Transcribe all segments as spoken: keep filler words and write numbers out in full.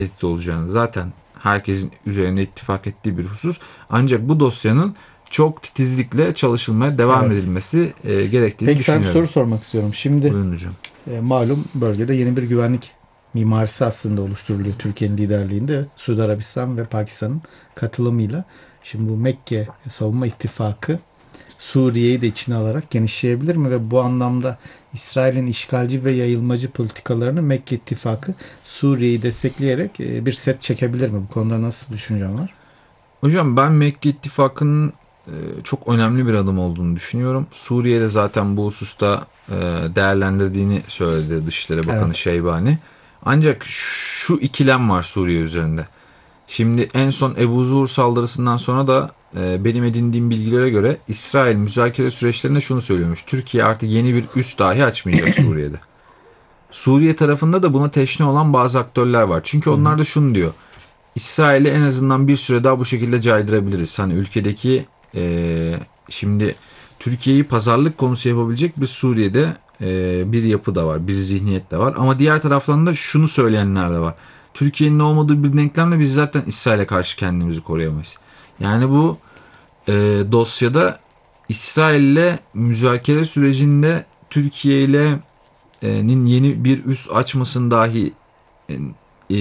tehdit olacağını zaten herkesin üzerine ittifak ettiği bir husus. Ancak bu dosyanın çok titizlikle çalışılmaya devam Evet. edilmesi e, gerektiğini Peki sana bir düşünüyorum. soru sormak istiyorum. Şimdi Buyurun hocam. e, malum bölgede yeni bir güvenlik mimarisi aslında oluşturuluyor Türkiye'nin liderliğinde. Suudi Arabistan ve Pakistan'ın katılımıyla. Şimdi bu Mekke Savunma İttifakı Suriye'yi de içine alarak genişleyebilir mi? Ve bu anlamda İsrail'in işgalci ve yayılmacı politikalarını Mekke İttifakı Suriye'yi destekleyerek e, bir set çekebilir mi? Bu konuda nasıl düşüncen var? Hocam ben Mekke İttifakı'nın e, çok önemli bir adım olduğunu düşünüyorum. Suriye'de zaten bu hususta e, değerlendirdiğini söyledi Dışişleri Bakanı Evet. Şeybani. Ancak şu ikilem var Suriye üzerinde. Şimdi en son Ebu Zuhr saldırısından sonra da e, benim edindiğim bilgilere göre İsrail müzakere süreçlerinde şunu söylüyormuş. Türkiye artık yeni bir üs dahi açmayacak Suriye'de. Suriye tarafında da buna teşne olan bazı aktörler var. Çünkü Hı hı. onlar da şunu diyor. İsrail'i en azından bir süre daha bu şekilde caydırabiliriz. Hani ülkedeki e, şimdi Türkiye'yi pazarlık konusu yapabilecek bir Suriye'de e, bir yapı da var, bir zihniyet de var. Ama diğer taraftan da şunu söyleyenler de var. Türkiye'nin olmadığı bir denklemle biz zaten İsrail'e karşı kendimizi koruyamayız. Yani bu e, dosyada İsrail'le müzakere sürecinde Türkiye ile e, nin yeni bir üs açmasını dahi e, e,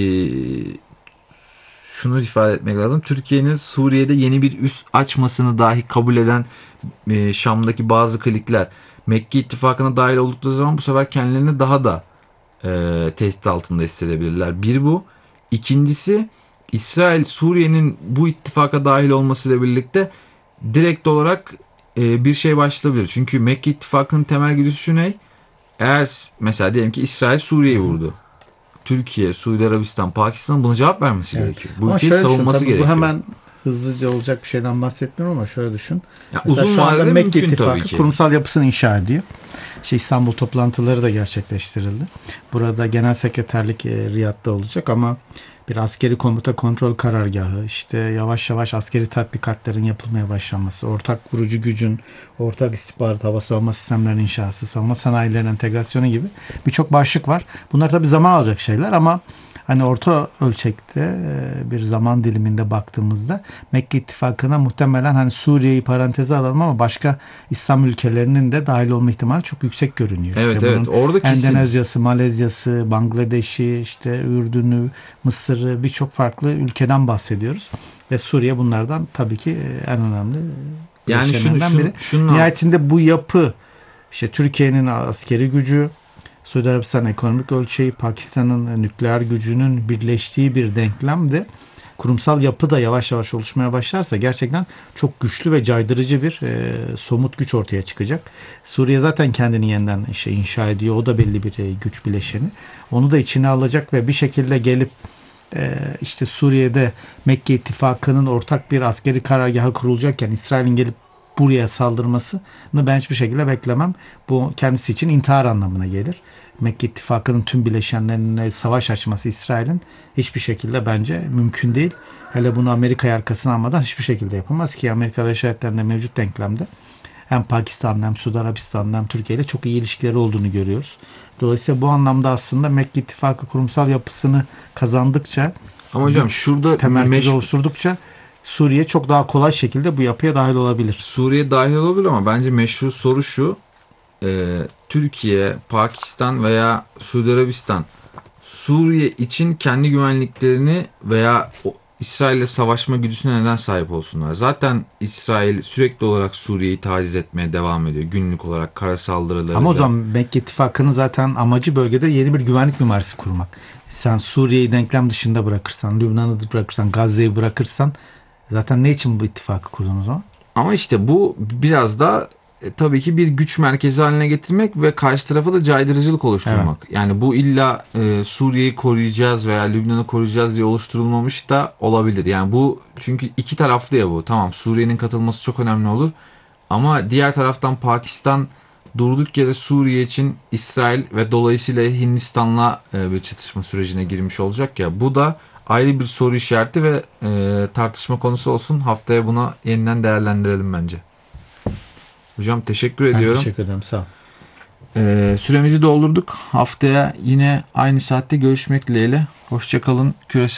şunu ifade etmek lazım. Türkiye'nin Suriye'de yeni bir üs açmasını dahi kabul eden e, Şam'daki bazı klikler Mekke ittifakına dahil oldukları zaman bu sefer kendilerini daha da e, tehdit altında hissedebilirler. Bir bu. İkincisi İsrail Suriye'nin bu ittifaka dahil olmasıyla birlikte direkt olarak e, bir şey başlayabilir. Çünkü Mekke ittifakının temel güdüsü şu ne? Eğer mesela diyelim ki İsrail Hı Suriye'yi hı. vurdu. Türkiye, Suudi Arabistan, Pakistan buna cevap vermesi Evet. gerekiyor. Bu Ama ülkeyi şöyle düşün. savunması Tabii bu gerekiyor. hemen hızlıca olacak bir şeyden bahsetmiyorum ama şöyle düşün. Ya Mesela uzun şu anda vadede Mekke mümkün tabii İttifakı ki. kurumsal yapısını inşa ediyor. İşte İstanbul toplantıları da gerçekleştirildi. Burada genel sekreterlik e, Riyad'da olacak ama bir askeri komuta kontrol karargahı, işte yavaş yavaş askeri tatbikatların yapılmaya başlanması, ortak vurucu gücün, ortak istihbarat hava savunma sistemlerinin inşası, savunma sanayilerinin entegrasyonu gibi birçok başlık var. Bunlar tabii zaman alacak şeyler ama hani orta ölçekte e, bir zaman diliminde baktığımızda Mekke İttifakı'na muhtemelen hani Suriye'yi paranteze alalım ama başka İslam ülkelerinin de dahil olma ihtimali çok yüksek görünüyor. Evet İşte evet bunun orada kesin. Endonezya'sı, Malezya'sı, Bangladeş'i, işte Ürdün'ü, Mısır'ı birçok farklı ülkeden bahsediyoruz. Ve Suriye bunlardan tabii ki e, en önemli Yani şunu bileşenlerden şunu biri. şunun alt- Nihayetinde bu yapı işte Türkiye'nin askeri gücü, Suudi Arabistan ekonomik ölçeği, Pakistan'ın nükleer gücünün birleştiği bir denklemde kurumsal yapı da yavaş yavaş oluşmaya başlarsa gerçekten çok güçlü ve caydırıcı bir e, somut güç ortaya çıkacak. Suriye zaten kendini yeniden şey inşa ediyor. O da belli bir e, güç bileşeni. Onu da içine alacak ve bir şekilde gelip e, işte Suriye'de Mekke İttifakı'nın ortak bir askeri karargahı kurulacakken İsrail'in gelip buraya saldırmasını ben hiçbir şekilde beklemem. Bu kendisi için intihar anlamına gelir. Mekke İttifakı'nın tüm bileşenlerine savaş açması İsrail'in hiçbir şekilde bence mümkün değil. Hele bunu Amerika'ya arkasına almadan hiçbir şekilde yapamaz ki Amerika Birleşik Devletleri'nde mevcut denklemde hem Pakistan'da hem Suudi Arabistan'da hem Türkiye ile çok iyi ilişkileri olduğunu görüyoruz. Dolayısıyla bu anlamda aslında Mekke İttifakı kurumsal yapısını kazandıkça, ama hocam güç şurada temerküzü meş, oluşturdukça Suriye çok daha kolay şekilde bu yapıya dahil olabilir. Suriye dahil olabilir ama bence meşru soru şu. e, Türkiye, Pakistan veya Suudi Arabistan Suriye için kendi güvenliklerini veya o, İsrail'le savaşma güdüsüne neden sahip olsunlar? Zaten İsrail sürekli olarak Suriye'yi taciz etmeye devam ediyor. Günlük olarak kara Ama o saldırılarıyla. zaman Mekke İttifakı'nın zaten amacı bölgede yeni bir güvenlik mimarisi kurmak. Sen Suriye'yi denklem dışında bırakırsan, Lübnan'ı bırakırsan, Gazze'yi bırakırsan zaten ne için bu ittifakı kurdun o zaman? Ama işte bu biraz da e, tabii ki bir güç merkezi haline getirmek ve karşı tarafa da caydırıcılık Evet. oluşturmak. Yani bu illa e, Suriye'yi koruyacağız veya Lübnan'ı koruyacağız diye oluşturulmamış da olabilir. Yani bu çünkü iki taraflı ya bu. Tamam Suriye'nin katılması çok önemli olur. Ama diğer taraftan Pakistan durduk yere Suriye için İsrail ve dolayısıyla Hindistan'la e, bir çatışma sürecine girmiş olacak ya. Bu da ayrı bir soru işareti ve e, tartışma konusu olsun. Haftaya buna yeniden değerlendirelim bence. Hocam teşekkür Ben ediyorum. teşekkür ederim. Sağ ol. E, süremizi doldurduk. Haftaya yine aynı saatte görüşmek dileğiyle. Hoşça kalın. Küresel